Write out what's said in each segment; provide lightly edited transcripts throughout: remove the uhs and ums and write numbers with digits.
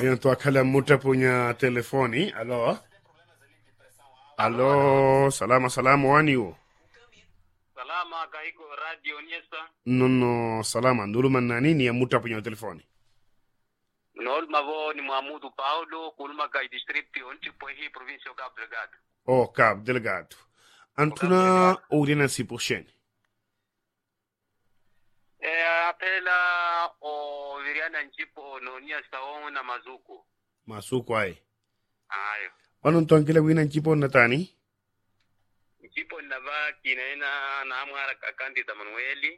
Ayon to akala muta punya telefoni. Alo. Alo, salama wani wo. Salama kaiko radio Niesa. No, salama. Ndulu manani ni ya muta punya telefoni. Nolma vo ni Muhamudu Paulo, kulma kai distrito onti pohi provincia Cabo Delgado. Oh, Cabo Delgado. Antuna urina si posheni. Apela o viriana nchipo no Niesa na Mazuku. Masuku ai. Ayo. Wanu tonkile wina nchipo natani? Nchipo nava kinaena na amara kakandida Manueli.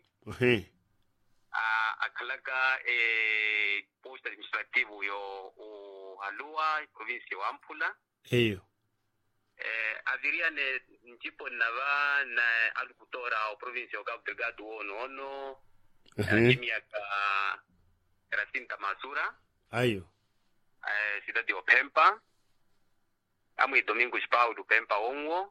Akalaka posta administrativo yo Halua, provincia wa Ampula. Eyo. Aviriane nchipo nava na alukutora o provincia wa Cabo Delgado ono. Kimia ka Racinta Masura. Ayo. Cidade de Pempa. Amu Domingos Paulo Pempa ongo.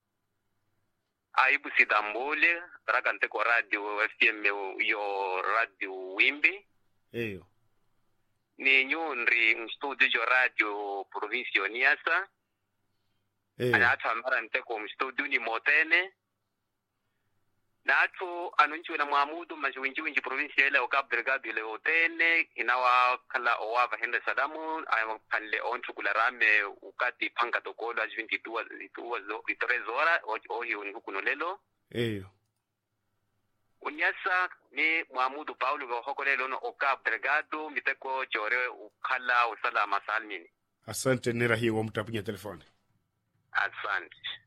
Aibu Sidambole, trakante ko radio FM yo radio Wimbi. Eyo. Ni nyunri studio yo radio provincia Niassa. Eyo. Anacho amarante ko studio ni Motene. Nacho anunchi na Muhamudu majuinji provincia ile Cabo Delgado ile Otene inawa kala owa hende Sadamu ay kanle onchu kularame ukati panga tokolo a 23 horas ohi unikuno lelo. Eyo. Unyasa ni Muhamudu Paulo go hokolelo no Cabo Delgado miteko chore ukala usala masalmini. Asante nera hiyo mtapunya telefoni. Asante.